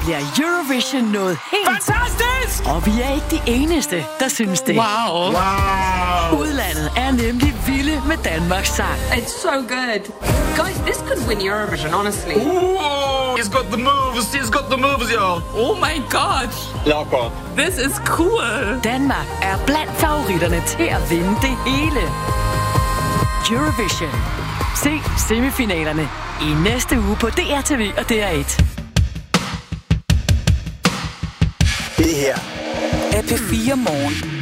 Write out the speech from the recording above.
bliver Eurovision noget helt... Fantastisk! Og vi er ikke de eneste, der synes det. Wow. Udlandet er nemlig vilde med Danmarks sang. It's so good. Guys, this could win Eurovision, honestly. Ooh, he's got the moves, y'all. Oh my god. Locker. This is cool. Danmark er blandt favoritterne til at vinde det hele. Eurovision. Se semifinalerne i næste uge på DRTV og DR1. Det her er P4 Morgen.